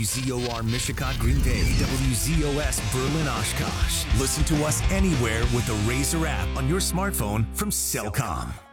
WZOR Mishikot Green Bay, WZOS Berlin Oshkosh. Listen to us anywhere with the Razor app on your smartphone from Cellcom.